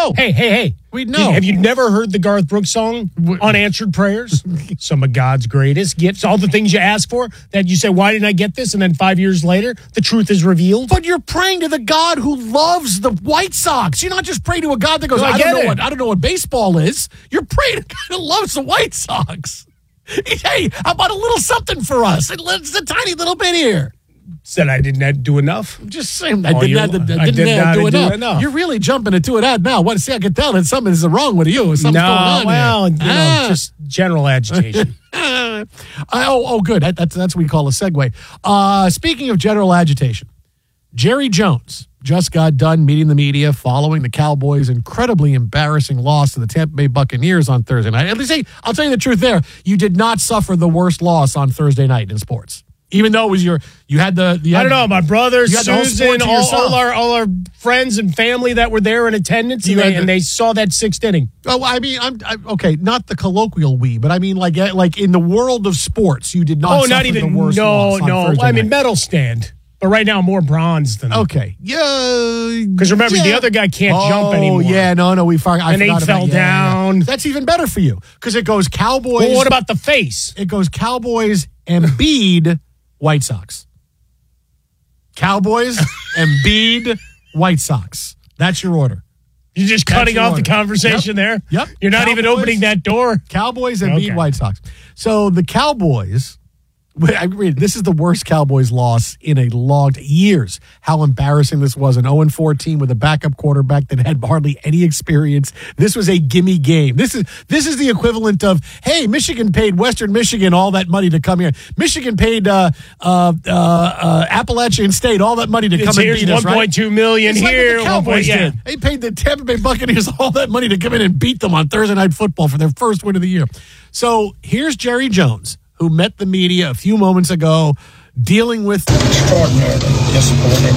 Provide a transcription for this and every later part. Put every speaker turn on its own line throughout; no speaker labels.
know.
Hey.
We'd know.
Have you never heard the Garth Brooks song, Unanswered Prayers? Some of God's greatest gifts, all the things you ask for that you say, why didn't I get this? And then 5 years later, the truth is revealed.
But you're praying to the God who loves the White Sox. You're not just praying to a God that goes, I don't know what baseball is. You're praying to a God who loves the White Sox. Hey, how about a little something for us? It's a tiny little bit here.
Said I didn't do enough.
I'm just saying I did not do enough. You're really jumping into it now. I can tell that something is wrong with you. Something's going on here.
Just general agitation.
Good. That's what we call a segue. Speaking of general agitation, Jerry Jones just got done meeting the media following the Cowboys' incredibly embarrassing loss to the Tampa Bay Buccaneers on Thursday night. At least, I'll tell you the truth there. You did not suffer the worst loss on Thursday night in sports. Even though it was I don't
know, my brother, Susan, all our friends and family that were there in attendance, and they saw that sixth inning.
Oh, I mean, okay, not the colloquial we, but I mean, like in the world of sports, you did not suffer the worst loss on Thursday night.
Medal stand. But right now, more bronze than
okay. Yeah,
because remember the other guy can't jump anymore.
Oh yeah, no, we forgot.
And he fell down.
Yeah. That's even better for you because it goes Cowboys.
Well, what about the face?
It goes Cowboys, Embiid, White Sox. Cowboys, Embiid, White Sox. That's your order.
You're just cutting off the conversation there.
Yep.
You're not even opening that door.
Cowboys, Embiid, White Sox. So the Cowboys. I mean, this is the worst Cowboys loss in a long years. How embarrassing this was. An 0-14 with a backup quarterback that had hardly any experience. This was a gimme game. This is the equivalent of, hey, Michigan paid Western Michigan all that money to come here. Michigan paid Appalachian State all that money to come and beat us, right?
$1.2 million
it's
here.
Like what the Cowboys did. They paid the Tampa Bay Buccaneers all that money to come in and beat them on Thursday Night Football for their first win of the year. So here's Jerry Jones, who met the media a few moments ago, dealing with
extraordinarily disappointed.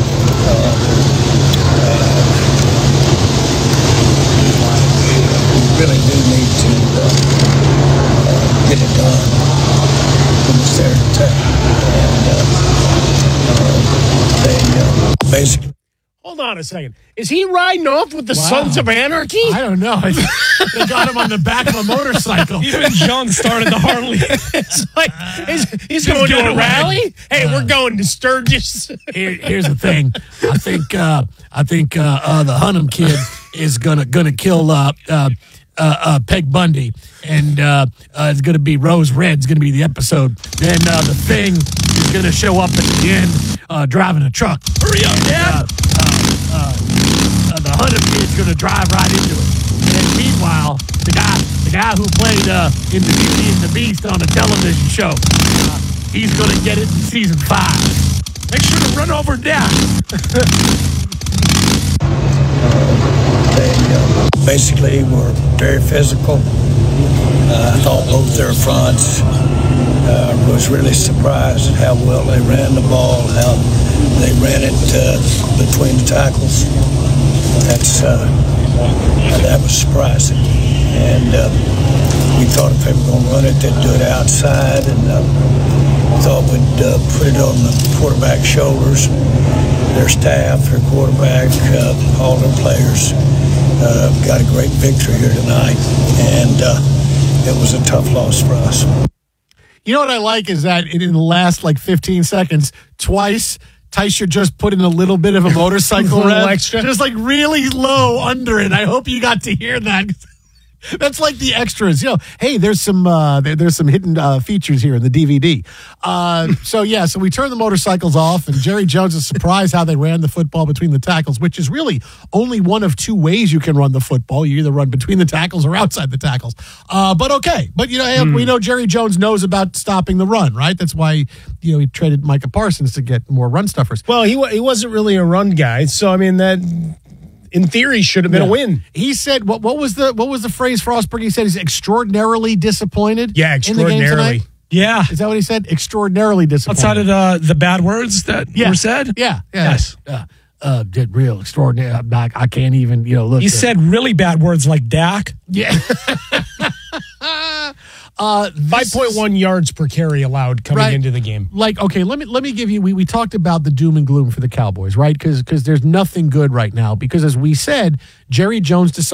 We really do need to get it done when it's there to tell. And they basically.
Hold on a second. Is he riding off with the Sons of Anarchy?
I don't know. They got him on the back of a motorcycle.
Even John started the Harley.
It's like he's going to a rally. Hey, we're going to Sturgis.
Here's the thing. I think the Hunnam kid is gonna kill Peg Bundy, and it's gonna be Rose Red's gonna be the episode. Then the Thing is gonna show up at the end driving a truck.
Hurry up, Dad!
The Hunnam kid's gonna drive right into it. And meanwhile, the guy who played in the Beauty and the Beast on a television show, he's gonna get it in season 5.
Make sure to run over Dad.
They basically were very physical. I thought both their fronts was really surprised at how well they ran the ball, how they ran it between the tackles. That was surprising. And we thought if they were going to run it, they'd do it outside, and thought we'd put it on the quarterback's shoulders. Their staff, their quarterback, all their players got a great victory here tonight, and it was a tough loss for us.
You know what I like is that in the last 15 seconds, twice, Tysher just put in a little bit of a motorcycle rev,
extra,
just really low under it. I hope you got to hear that. That's like the extras. Hey, there's some hidden features here in the DVD. So we turned the motorcycles off, and Jerry Jones is surprised how they ran the football between the tackles, which is really only one of two ways you can run the football. You either run between the tackles or outside the tackles. But okay. But, we know Jerry Jones knows about stopping the run, right? That's why, he traded Micah Parsons to get more run stuffers.
Well, he wasn't really a run guy. So, I mean, that in theory should have been a win.
He said, what was the phrase Frostberg? He said he's extraordinarily disappointed.
Yeah, extraordinarily.
In the game tonight?
Yeah.
Is that what he said? Extraordinarily disappointed.
Outside of the bad words that were said?
Yeah.
Yes.
Did real extraordinary. I can't even, look.
He said really bad words like Dak.
Yeah.
5.1 yards per carry allowed coming into the game.
Okay, let me give you. We talked about the doom and gloom for the Cowboys, right? Because there's nothing good right now. Because as we said, Jerry Jones decided